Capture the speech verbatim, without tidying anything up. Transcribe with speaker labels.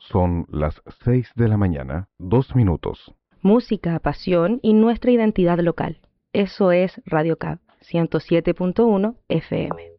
Speaker 1: Son las seis de la mañana, dos minutos.
Speaker 2: Música, pasión y nuestra identidad local. Eso es Radio Cab, ciento siete punto uno F M.